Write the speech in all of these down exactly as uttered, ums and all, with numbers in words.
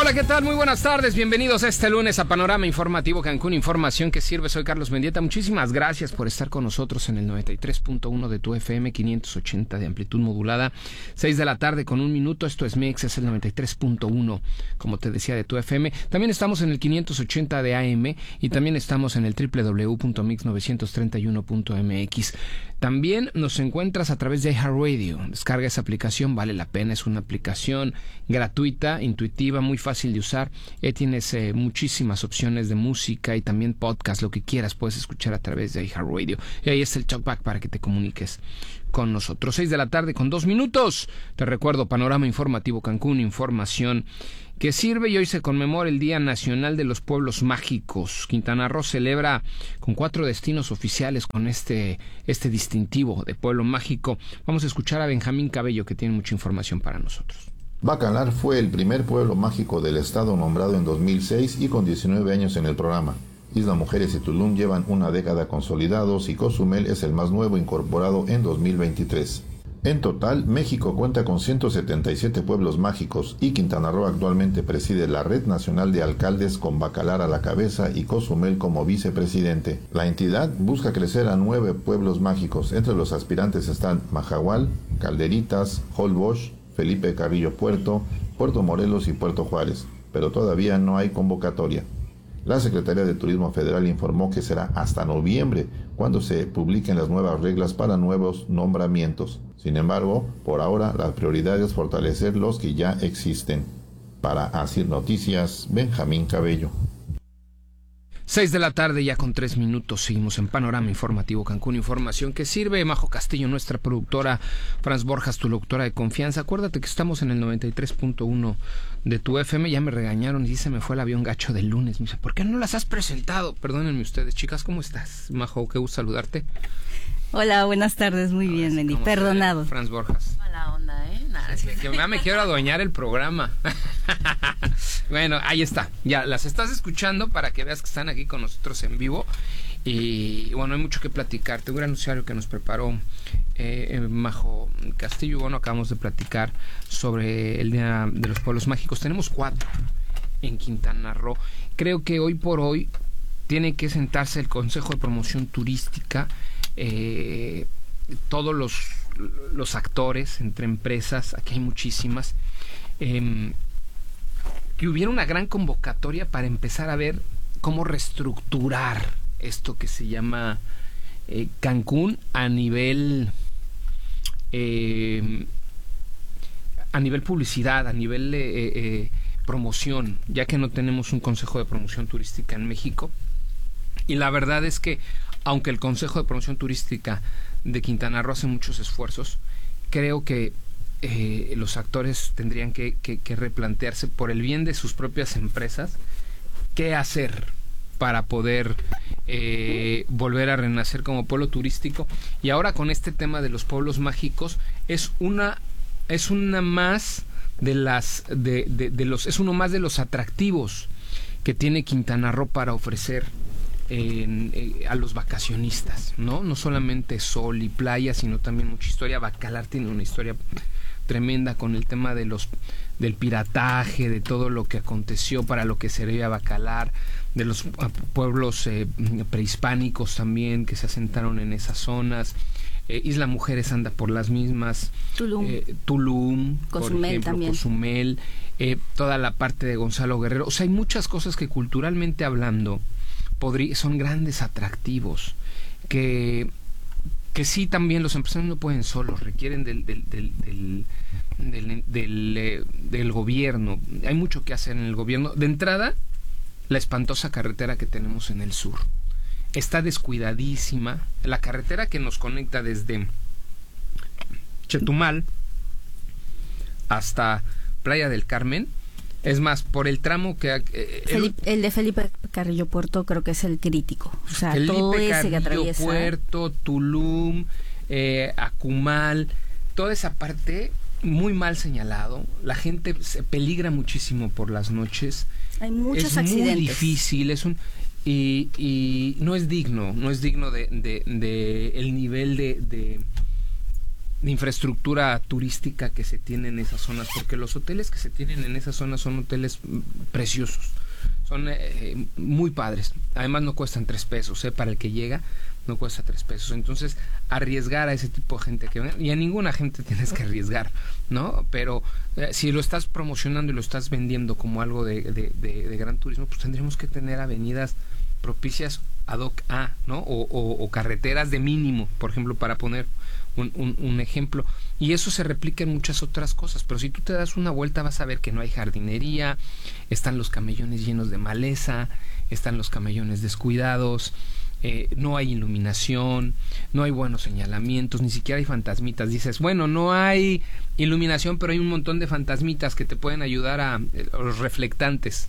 Hola, ¿qué tal? Muy buenas tardes. Bienvenidos este lunes a Panorama Informativo Cancún. Información que sirve. Soy Carlos Mendieta. Muchísimas gracias por estar con nosotros en el noventa y tres punto uno de tu F M, quinientos ochenta de amplitud modulada. seis de la tarde con un minuto. Esto es Mix, es el noventa y tres punto uno, como te decía, de tu F M. También estamos en el quinientos ochenta de A M y también estamos en el doble u doble u doble u punto mix novecientos treinta y uno punto m x. También nos encuentras a través de iHeartRadio. Descarga esa aplicación, vale la pena. Es una aplicación gratuita, intuitiva, muy fácil de usar. Eh, tienes eh, muchísimas opciones de música y también podcast, lo que quieras puedes escuchar a través de iHeartRadio. Y ahí está el talkback para que te comuniques con nosotros. seis de la tarde con dos minutos. Te recuerdo, Panorama Informativo Cancún, información que sirve, y hoy se conmemora el Día Nacional de los Pueblos Mágicos. Quintana Roo celebra con cuatro destinos oficiales con este, este distintivo de pueblo mágico. Vamos a escuchar a Benjamín Cabello, que tiene mucha información para nosotros. Bacalar fue el primer pueblo mágico del estado nombrado en dos mil seis y con diecinueve años en el programa. Isla Mujeres y Tulum llevan una década consolidados y Cozumel es el más nuevo incorporado en dos mil veintitrés. En total, México cuenta con ciento setenta y siete pueblos mágicos y Quintana Roo actualmente preside la Red Nacional de Alcaldes con Bacalar a la cabeza y Cozumel como vicepresidente. La entidad busca crecer a nueve pueblos mágicos. Entre los aspirantes están Majahual, Calderitas, Holbox, Felipe Carrillo Puerto, Puerto Morelos y Puerto Juárez, pero todavía no hay convocatoria. La Secretaría de Turismo Federal informó que será hasta noviembre cuando se publiquen las nuevas reglas para nuevos nombramientos. Sin embargo, por ahora la prioridad es fortalecer los que ya existen. Para Asir Noticias, Benjamín Cabello. seis de la tarde ya con tres minutos, seguimos en Panorama Informativo Cancún, información que sirve. Majo Castillo, nuestra productora, Franz Borjas, tu locutora de confianza. Acuérdate que estamos en el noventa y tres punto uno de tu F M. Ya me regañaron y se me fue el avión gacho del lunes. Me dice, ¿por qué no las has presentado? Perdónenme ustedes, chicas, ¿cómo estás? Majo, qué gusto saludarte. Hola, buenas tardes, muy bien, Mendy, perdonado. Franz Borjas. Mala onda, ¿eh? Nada, sí, que ya me quiero adueñar el programa. Bueno, ahí está, ya las estás escuchando para que veas que están aquí con nosotros en vivo. Y bueno, hay mucho que platicar. Tengo un anunciario que nos preparó eh, Majo Castillo. Bueno, acabamos de platicar sobre el Día de los Pueblos Mágicos. Tenemos cuatro en Quintana Roo. Creo que hoy por hoy tiene que sentarse el Consejo de Promoción Turística, eh, todos los, los actores, entre empresas, aquí hay muchísimas, eh, que hubiera una gran convocatoria para empezar a ver cómo reestructurar esto que se llama eh, Cancún a nivel eh, a nivel publicidad, a nivel eh, eh, promoción, ya que no tenemos un Consejo de Promoción Turística en México. Y la verdad es que aunque el Consejo de Promoción Turística de Quintana Roo hace muchos esfuerzos, creo que eh, los actores tendrían que, que, que replantearse, por el bien de sus propias empresas, qué hacer para poder eh, volver a renacer como pueblo turístico. Y ahora con este tema de los pueblos mágicos es una es una más de las de, de, de los es uno más de los atractivos que tiene Quintana Roo para ofrecer En, eh, a los vacacionistas, ¿no? No solamente sol y playa, sino también mucha historia. Bacalar tiene una historia tremenda con el tema de los del pirataje, de todo lo que aconteció para lo que sería Bacalar, de los pueblos eh, prehispánicos también que se asentaron en esas zonas. Eh, Isla Mujeres anda por las mismas. Tulum, eh, Tulum, Cozumel, por ejemplo, también. Cozumel, eh, toda la parte de Gonzalo Guerrero. O sea, hay muchas cosas que culturalmente hablando Podría, son grandes atractivos que, que sí también los empresarios no pueden solos, requieren del, del, del, del, del, del, eh, del gobierno. Hay mucho que hacer en el gobierno. De entrada, la espantosa carretera que tenemos en el sur está descuidadísima. La carretera que nos conecta desde Chetumal hasta Playa del Carmen. Es más, por el tramo que... Eh, Felipe, el, el de Felipe Carrillo Puerto creo que es el crítico. O sea, Felipe todo ese Carrillo que atraviesa... Puerto, Tulum, eh, Acumal, toda esa parte muy mal señalado. La gente se peligra muchísimo por las noches. Hay muchos es accidentes. Es muy difícil, es un... Y, y no es digno, no es digno de, de, de el nivel de... de de infraestructura turística que se tiene en esas zonas, porque los hoteles que se tienen en esas zonas son hoteles preciosos, son eh, muy padres, además no cuestan tres pesos, ¿eh? Para el que llega no cuesta tres pesos, entonces arriesgar a ese tipo de gente que y a ninguna gente tienes que arriesgar, ¿no? Pero eh, si lo estás promocionando y lo estás vendiendo como algo de, de, de, de gran turismo, pues tendríamos que tener avenidas propicias ad hoc a, ¿no? O, o, o carreteras de mínimo, por ejemplo, para poner un, un, un ejemplo. Y eso se replica en muchas otras cosas, pero si tú te das una vuelta vas a ver que no hay jardinería, están los camellones llenos de maleza, están los camellones descuidados, eh, no hay iluminación, no hay buenos señalamientos, ni siquiera hay fantasmitas. Dices, bueno, no hay iluminación, pero hay un montón de fantasmitas que te pueden ayudar a, eh, los reflectantes.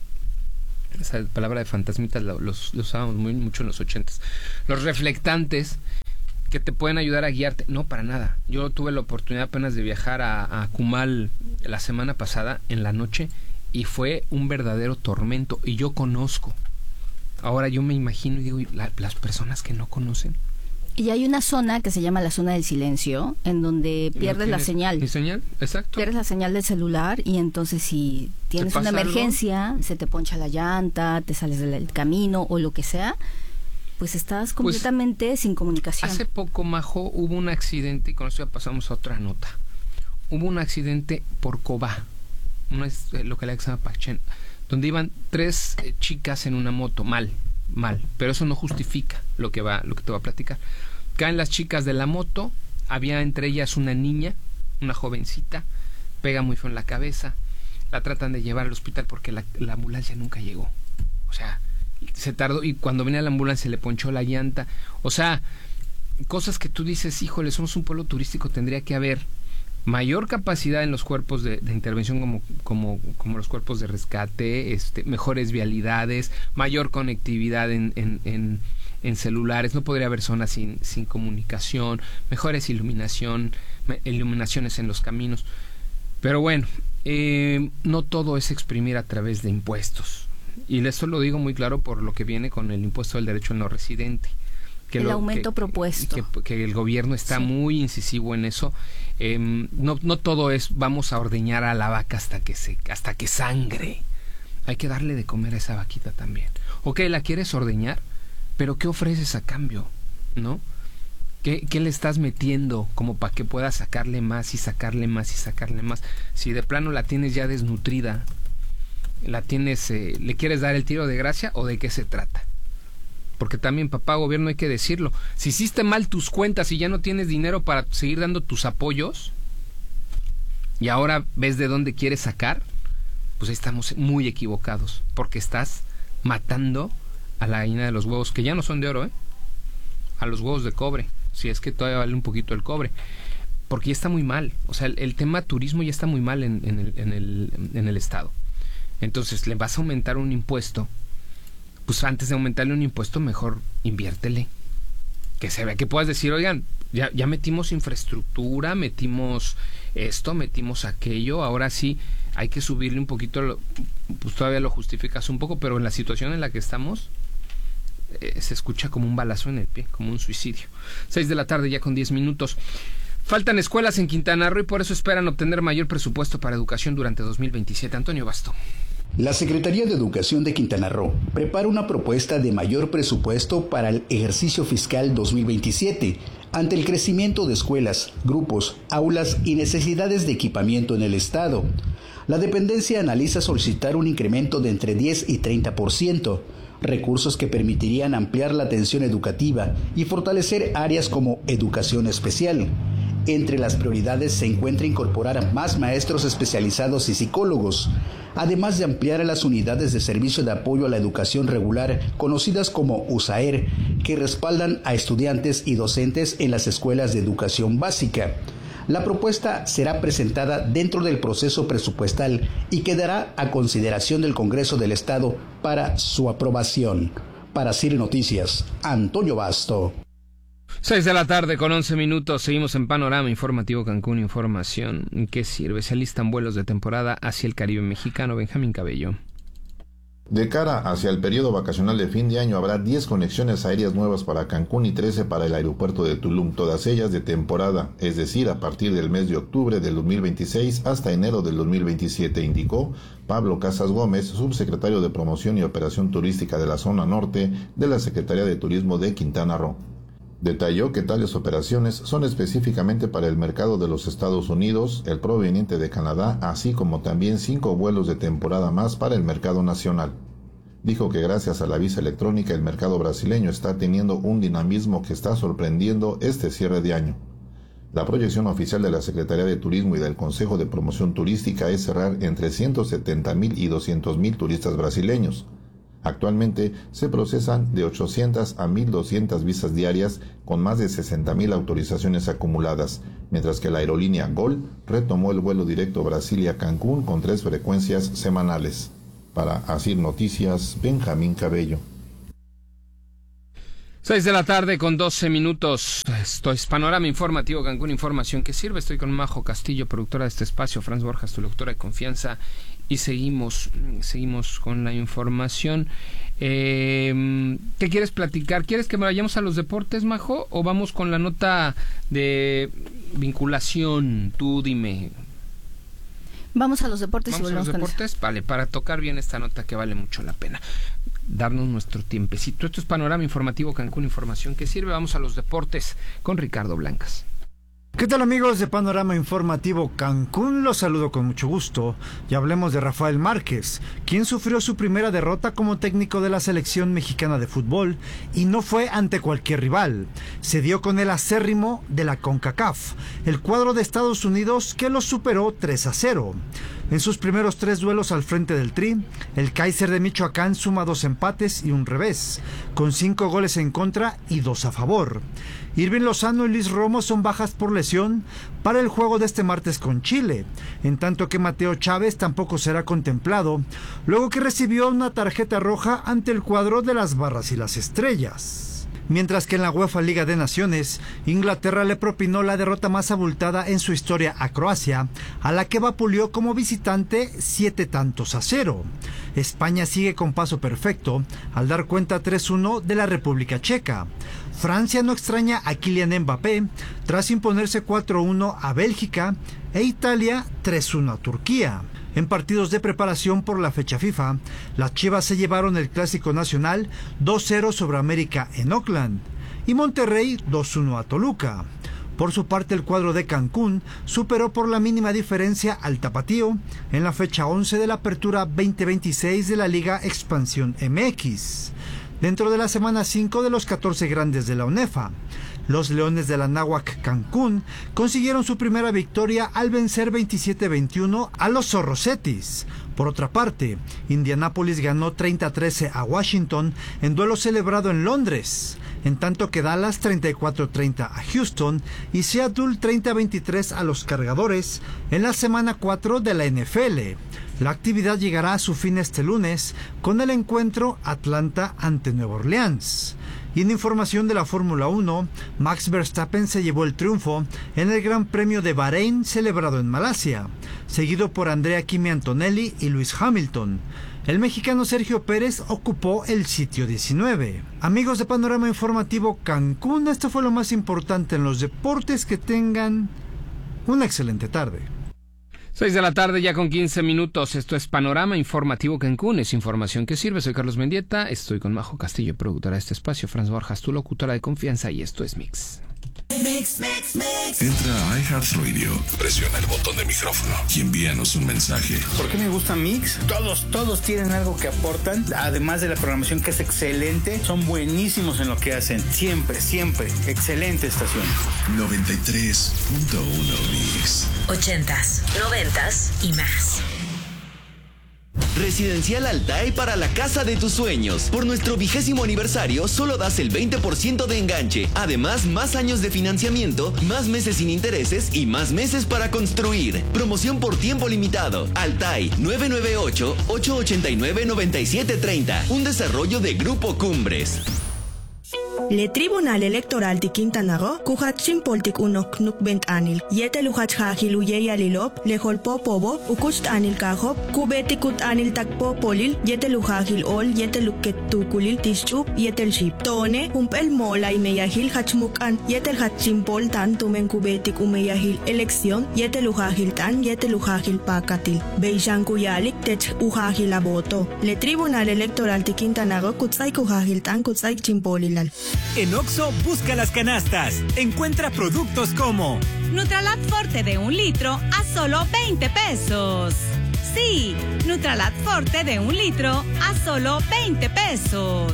Esa palabra de fantasmitas los, los, los usábamos muy mucho en los ochentas. Los reflectantes que te pueden ayudar a guiarte. No, para nada. Yo tuve la oportunidad apenas de viajar a, a Cumal la semana pasada en la noche y fue un verdadero tormento. Y yo conozco. Ahora yo me imagino y digo, la, las personas que no conocen. Y hay una zona que se llama la zona del silencio, en donde pierdes no la señal. ¿Mi señal? Exacto. Pierdes la señal del celular y entonces si tienes una emergencia, algo? Se te poncha la llanta, te sales del camino o lo que sea, pues estás completamente pues, sin comunicación. Hace poco, Majo, hubo un accidente, y con eso ya pasamos a otra nota. Hubo un accidente por Cobá, una localidad que se llama Pachén, donde iban tres eh, chicas en una moto, mal, mal, pero eso no justifica lo que va, lo que te voy a platicar. Caen las chicas de la moto, había entre ellas una niña, una jovencita, pega muy feo en la cabeza, la tratan de llevar al hospital porque la, la ambulancia nunca llegó. O sea, se tardó y cuando venía la ambulancia le ponchó la llanta. O sea, cosas que tú dices, híjole, somos un pueblo turístico, tendría que haber mayor capacidad en los cuerpos de, de intervención como, como, como los cuerpos de rescate, este, mejores vialidades, mayor conectividad en, en, en, en celulares, no podría haber zonas sin, sin comunicación, mejores iluminación, iluminaciones en los caminos. Pero bueno, eh, no todo es exprimir a través de impuestos. Y esto lo digo muy claro por lo que viene con el impuesto del derecho al no residente. Que el lo, aumento que, propuesto. Que, que el gobierno está sí. muy incisivo en eso. Eh, no, no todo es vamos a ordeñar a la vaca hasta que se, hasta que sangre. Hay que darle de comer a esa vaquita también. Ok, la quieres ordeñar, pero ¿qué ofreces a cambio? ¿No? ¿Qué, qué le estás metiendo como para que puedas sacarle más y sacarle más y sacarle más? Si de plano la tienes ya desnutrida, la tienes, eh, ¿le quieres dar el tiro de gracia o de qué se trata? Porque también, papá gobierno, hay que decirlo, si hiciste mal tus cuentas y ya no tienes dinero para seguir dando tus apoyos y ahora ves de dónde quieres sacar, pues ahí estamos muy equivocados, porque estás matando a la gallina de los huevos, que ya no son de oro, ¿eh? A los huevos de cobre, si es que todavía vale un poquito el cobre, porque ya está muy mal, o sea, el, el tema turismo ya está muy mal en, en, el, en, el, en el estado. Entonces, le vas a aumentar un impuesto, pues antes de aumentarle un impuesto, mejor inviértele. Que se vea, que puedas decir, oigan, ya, ya metimos infraestructura, metimos esto, metimos aquello, ahora sí hay que subirle un poquito, lo, pues todavía lo justificas un poco, pero en la situación en la que estamos, eh, se escucha como un balazo en el pie, como un suicidio. Seis de la tarde ya con diez minutos. Faltan escuelas en Quintana Roo y por eso esperan obtener mayor presupuesto para educación durante dos mil veintisiete. Antonio Basto. La Secretaría de Educación de Quintana Roo prepara una propuesta de mayor presupuesto para el ejercicio fiscal dos mil veintisiete ante el crecimiento de escuelas, grupos, aulas y necesidades de equipamiento en el estado. La dependencia analiza solicitar un incremento de entre diez y treinta por ciento, recursos que permitirían ampliar la atención educativa y fortalecer áreas como educación especial. Entre las prioridades se encuentra incorporar más maestros especializados y psicólogos, además de ampliar a las unidades de servicio de apoyo a la educación regular, conocidas como USAER, que respaldan a estudiantes y docentes en las escuelas de educación básica. La propuesta será presentada dentro del proceso presupuestal y quedará a consideración del Congreso del Estado para su aprobación. Para C I R Noticias, Antonio Basto. Seis de la tarde con once minutos, seguimos en Panorama Informativo Cancún, información que sirve. Se alistan vuelos de temporada hacia el Caribe mexicano. Benjamín Cabello. De cara hacia el periodo vacacional de fin de año habrá diez conexiones aéreas nuevas para Cancún y trece para el aeropuerto de Tulum, todas ellas de temporada, es decir, a partir del mes de octubre del dos mil veintiséis hasta enero del dos mil veintisiete, indicó Pablo Casas Gómez, subsecretario de Promoción y Operación Turística de la Zona Norte de la Secretaría de Turismo de Quintana Roo. Detalló que tales operaciones son específicamente para el mercado de los Estados Unidos, el proveniente de Canadá, así como también cinco vuelos de temporada más para el mercado nacional. Dijo que gracias a la visa electrónica el mercado brasileño está teniendo un dinamismo que está sorprendiendo este cierre de año. La proyección oficial de la Secretaría de Turismo y del Consejo de Promoción Turística es cerrar entre ciento setenta mil y doscientos mil turistas brasileños. Actualmente se procesan de ochocientas a mil doscientas visas diarias con más de sesenta mil autorizaciones acumuladas, mientras que la aerolínea Gol retomó el vuelo directo Brasilia-Cancún con tres frecuencias semanales. Para Asir Noticias, Benjamín Cabello. Seis de la tarde con doce minutos. Esto es Panorama Informativo Cancún, información que sirve. Estoy con Majo Castillo, productora de este espacio, Franz Borjas, tu locutora de confianza, y seguimos, seguimos con la información. Eh, ¿Qué quieres platicar? ¿Quieres que vayamos a los deportes, Majo, o vamos con la nota de vinculación? Tú dime. Vamos a los deportes. Vamos y a los deportes, con vale, para tocar bien esta nota que vale mucho la pena darnos nuestro tiempecito. Esto es Panorama Informativo Cancún, información que sirve. Vamos a los deportes con Ricardo Blancas. ¿Qué tal, amigos de Panorama Informativo Cancún? Los saludo con mucho gusto y hablemos de Rafael Márquez, quien sufrió su primera derrota como técnico de la selección mexicana de fútbol, y no fue ante cualquier rival. Se dio con el acérrimo de la CONCACAF, el cuadro de Estados Unidos, que lo superó tres a cero. En sus primeros tres duelos al frente del Tri, el Kaiser de Michoacán suma dos empates y un revés, con cinco goles en contra y dos a favor. Irving Lozano y Luis Romo son bajas por lesión para el juego de este martes con Chile, en tanto que Mateo Chávez tampoco será contemplado, luego que recibió una tarjeta roja ante el cuadro de las Barras y las Estrellas. Mientras que en la UEFA Liga de Naciones, Inglaterra le propinó la derrota más abultada en su historia a Croacia, a la que vapuleó como visitante siete tantos a cero. España sigue con paso perfecto al dar cuenta tres uno de la República Checa. Francia no extraña a Kylian Mbappé tras imponerse cuatro uno a Bélgica, e Italia tres uno a Turquía. En partidos de preparación por la fecha FIFA, las Chivas se llevaron el Clásico Nacional dos cero sobre América en Oakland y Monterrey dos uno a Toluca. Por su parte, el cuadro de Cancún superó por la mínima diferencia al Tapatío en la fecha once de la Apertura veinte veintiséis de la Liga Expansión M X. Dentro de la semana cinco de los catorce grandes de la UNEFA, los Leones de la Náhuac Cancún consiguieron su primera victoria al vencer veintisiete veintiuno a los Zorros Cetis. Por otra parte, Indianápolis ganó treinta a trece a Washington en duelo celebrado en Londres, en tanto que Dallas treinta y cuatro treinta a Houston y Seattle treinta a veintitrés a los Cargadores en la semana cuatro de la N F L. La actividad llegará a su fin este lunes con el encuentro Atlanta ante Nueva Orleans. Y en información de la Fórmula uno, Max Verstappen se llevó el triunfo en el Gran Premio de Bahrein celebrado en Malasia, seguido por Andrea Kimi Antonelli y Lewis Hamilton. El mexicano Sergio Pérez ocupó el sitio diecinueve. Amigos de Panorama Informativo Cancún, esto fue lo más importante en los deportes. Que tengan una excelente tarde. Seis de la tarde ya con quince minutos. Esto es Panorama Informativo Cancún. Es información que sirve. Soy Carlos Mendieta. Estoy con Majo Castillo, productora de este espacio. Franz Borjas, tu locutora de confianza. Y esto es Mix. Mix, mix, mix. Entra a iHeartRadio, presiona el botón de micrófono y envíanos un mensaje. ¿Por qué me gusta Mix? Todos, todos tienen algo que aportan, además de la programación que es excelente. Son buenísimos en lo que hacen. Siempre, siempre. Excelente estación. noventa y tres punto uno Mix. Ochentas, noventas y más. Residencial Altai para la casa de tus sueños. Por nuestro vigésimo aniversario, solo das el veinte por ciento de enganche. Además, más años de financiamiento, más meses sin intereses y más meses para construir. Promoción por tiempo limitado. Altai nueve nueve ocho, ocho ocho nueve, nueve siete tres cero. Un desarrollo de Grupo Cumbres. Le Tribunal Electoral de Quintana Roo, kuhatsin poltik unok nukbent anil, yete luhach hajil uye alilop, le holpo pobo, ukust anil kahop, kubetikut anil takpo polil, yete luhajil ol, yete luket tukulil tischup, yetel ship. Tone, umpel mola y meyahil hachmukan, yetel hatsin pol tan tumen kubetik umeyahil elección, yete luhajil tan, yete luhajil pakatil. Beishan kuyalik tech uhajil aboto. Le Tribunal Electoral de Quintana Roo, kutsay kuhajil tan, kutsay chimpolilal. En Oxxo, busca las canastas. Encuentra productos como Nutralat Forte de un litro a solo veinte pesos. Sí, Nutralat Forte de un litro a solo veinte pesos.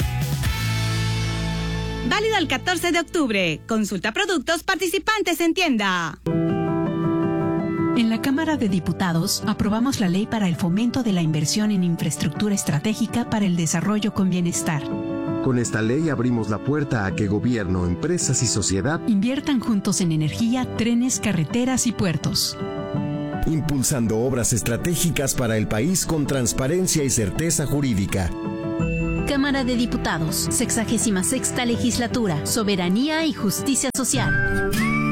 Válido el catorce de octubre. Consulta productos participantes en tienda. En la Cámara de Diputados aprobamos la ley para el fomento de la inversión en infraestructura estratégica para el desarrollo con bienestar. Con esta ley abrimos la puerta a que gobierno, empresas y sociedad inviertan juntos en energía, trenes, carreteras y puertos. Impulsando obras estratégicas para el país con transparencia y certeza jurídica. Cámara de Diputados, sexagésima sexta legislatura, soberanía y justicia social.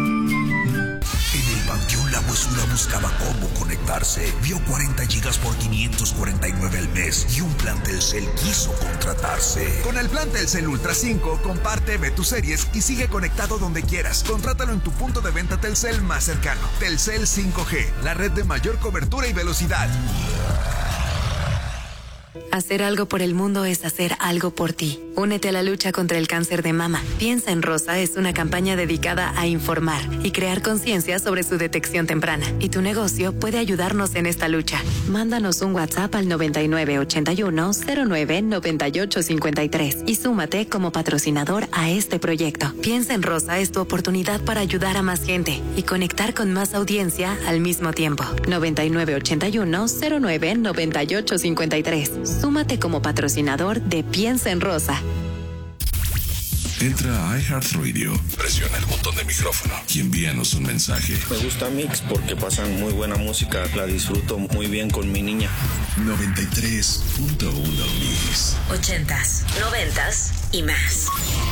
La huesura buscaba cómo conectarse. Vio cuarenta gigas por quinientos cuarenta y nueve al mes y un plan Telcel quiso contratarse. Con el plan Telcel Ultra cinco, comparte, ve tus series y sigue conectado donde quieras. Contrátalo en tu punto de venta Telcel más cercano. Telcel cinco G, la red de mayor cobertura y velocidad. Hacer algo por el mundo es hacer algo por ti. Únete a la lucha contra el cáncer de mama. Piensa en Rosa es una campaña dedicada a informar y crear conciencia sobre su detección temprana. Y tu negocio puede ayudarnos en esta lucha. Mándanos un WhatsApp al noventa y nueve ochenta y uno cero nueve noventa y ocho cincuenta y tres y súmate como patrocinador a este proyecto. Piensa en Rosa es tu oportunidad para ayudar a más gente y conectar con más audiencia al mismo tiempo. noventa y nueve ochenta y uno cero nueve noventa y ocho cincuenta y tres. Súmate como patrocinador de Piensa en Rosa. Entra a iHeartRadio, presiona el botón de micrófono y envíanos un mensaje. Me gusta Mix porque pasan muy buena música, la disfruto muy bien con mi niña. noventa y tres punto uno Mix. Ochentas, noventas y más.